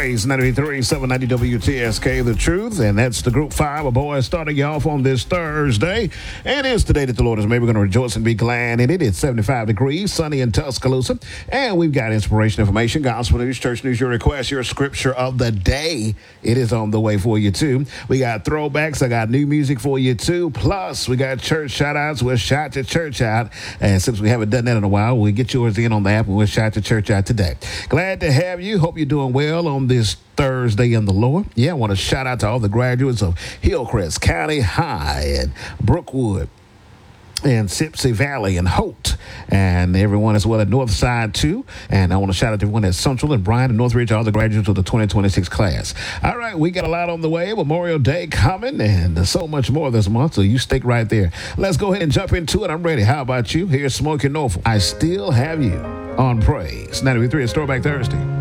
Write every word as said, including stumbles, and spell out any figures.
Praise ninety-three, seven ninety W T S K, The Truth. And that's the Group five of boys starting you off on this Thursday. And it is the day that the Lord has made. We're going to rejoice and be glad in it. It's seventy-five degrees, sunny in Tuscaloosa. And we've got inspiration, information, gospel news, church news, your request, your scripture of the day. It is on the way for you, too. We got throwbacks. I got new music for you, too. Plus, we got church shout-outs. We'll shout your church out. And since we haven't done that in a while, we'll get yours in on the app and we'll shout your church out today. Glad to have you. Hope you're doing well on this Thursday in the Lord. Yeah, I want to shout out to all the graduates of Hillcrest County High and Brookwood and Sipsey Valley and Holt and everyone as well at Northside too. And I want to shout out to everyone at Central and Bryan and Northridge, all the graduates of the twenty twenty-six class. All right, we got a lot on the way. Memorial Day coming and so much more this month, so you stick right there. Let's go ahead and jump into it. I'm ready. How about you? Here's Smokey Norfolk. I Still Have You on Praise ninety-three. It's Throwback Thursday.